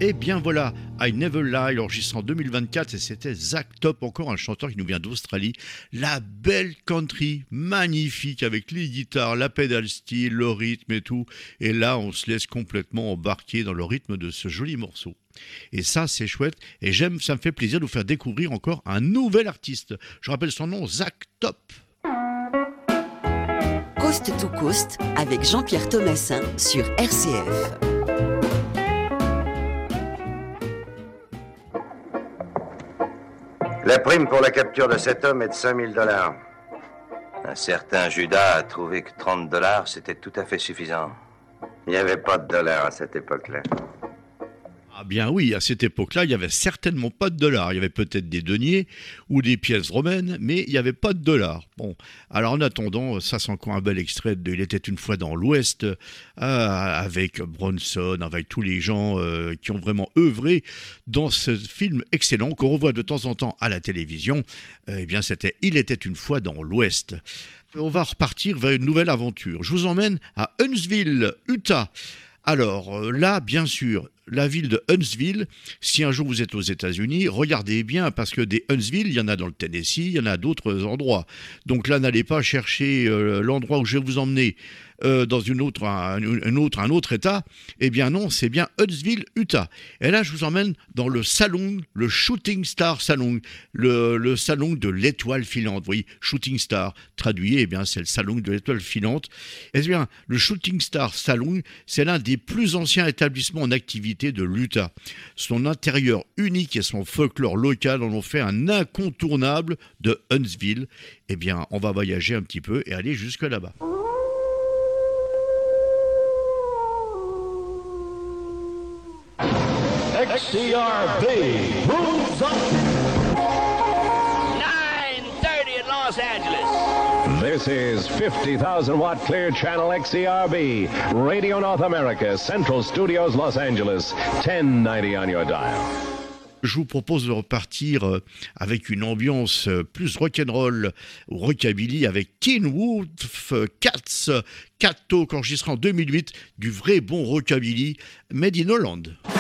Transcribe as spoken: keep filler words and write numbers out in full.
Et bien voilà, I Never Lie, enregistré en deux mille vingt-quatre, et c'était Zach Top, encore un chanteur qui nous vient d'Australie. La belle country, magnifique, avec les guitares, la pedal steel, le rythme et tout. Et là, on se laisse complètement embarquer dans le rythme de ce joli morceau. Et ça, c'est chouette. Et j'aime, ça me fait plaisir de vous faire découvrir encore un nouvel artiste. Je rappelle son nom, Zach Top. Coast to Coast avec Jean-Pierre Thomassin sur R C F. La prime pour la capture de cet homme est de cinq mille dollars. Un certain Judas a trouvé que trente dollars, c'était tout à fait suffisant. Il n'y avait pas de dollars à cette époque-là. Ah bien oui, à cette époque-là, il n'y avait certainement pas de dollars. Il y avait peut-être des deniers ou des pièces romaines, mais il n'y avait pas de dollars. Bon, alors en attendant, ça c'est encore un bel extrait de « Il était une fois dans l'Ouest euh, » avec Bronson, avec tous les gens euh, qui ont vraiment œuvré dans ce film excellent qu'on revoit de temps en temps à la télévision. Euh, eh bien, c'était « Il était une fois dans l'Ouest ». On va repartir vers une nouvelle aventure. Je vous emmène à Huntsville, Utah. Alors là, bien sûr, la ville de Huntsville, si un jour vous êtes aux États-Unis, regardez bien parce que des Huntsville, il y en a dans le Tennessee, il y en a d'autres endroits. Donc là, n'allez pas chercher euh, l'endroit où je vais vous emmener euh, dans une autre, un, un, autre, un autre État. Eh bien non, c'est bien Huntsville, Utah. Et là, je vous emmène dans le salon, le Shooting Star Salon, le, le salon de l'étoile filante. Vous voyez, Shooting Star, traduit, eh bien, c'est le salon de l'étoile filante. Eh bien, le Shooting Star Salon, c'est l'un des plus anciens établissements en activité de l'Utah. Son intérieur unique et son folklore local en ont fait un incontournable de Huntsville. Eh bien, on va voyager un petit peu et aller jusque là-bas. X C R B moves up. nine thirty in Los Angeles. This is fifty thousand watt clear channel X C R B, Radio North America, Central Studios, Los Angeles, ten ninety on your dial. Je vous propose de repartir avec une ambiance plus rock'n'roll ou rockabilly avec Teen Wolf Cats, Cat Talk enregistré en deux mille huit, du vrai bon rockabilly made in Holland.